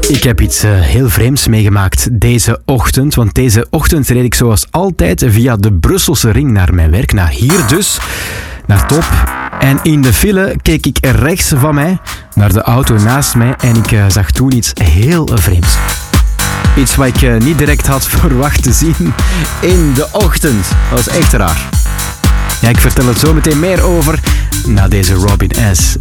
Ik heb iets heel vreemds meegemaakt deze ochtend. Want deze ochtend reed ik zoals altijd via de Brusselse ring naar mijn werk. Naar hier dus, naar Top. En in de file keek ik rechts van mij naar de auto naast mij. En ik zag toen iets heel vreemds. Iets wat ik niet direct had verwacht te zien in de ochtend. Dat was echt raar. Ja, ik vertel het zo meteen meer over na deze Robin S.